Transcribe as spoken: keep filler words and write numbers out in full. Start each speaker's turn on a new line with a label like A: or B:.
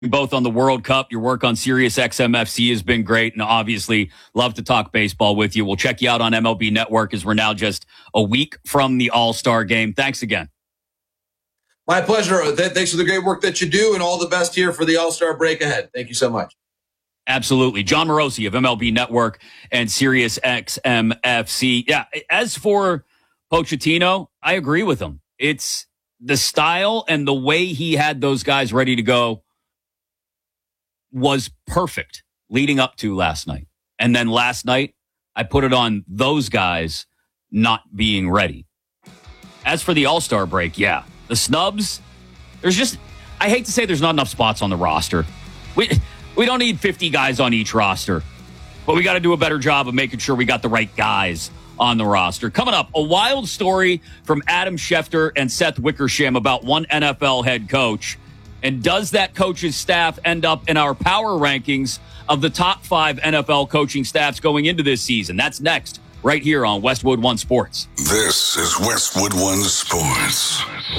A: both on the World Cup. Your work on Sirius X M F C has been great, and obviously love to talk baseball with you. We'll check you out on M L B Network as we're now just a week from the All-Star game. Thanks again.
B: My pleasure. Thanks for the great work that you do, and all the best here for the All-Star break ahead. Thank you so much.
A: Absolutely. Jon Morosi of M L B Network and Sirius X M F C. Yeah, as for Pochettino, I agree with him. It's the style and the way he had those guys ready to go was perfect leading up to last night. And then last night, I put it on those guys not being ready. As for the All-Star break, yeah, the snubs, there's just, I hate to say there's not enough spots on the roster. We we don't need fifty guys on each roster, but we got to do a better job of making sure we got the right guys on the roster. Coming up, a wild story from Adam Schefter and Seth Wickersham about one N F L head coach. And does that coach's staff end up in our power rankings of the top five N F L coaching staffs going into this season? That's next, right here on Westwood One Sports.
C: This is Westwood One Sports.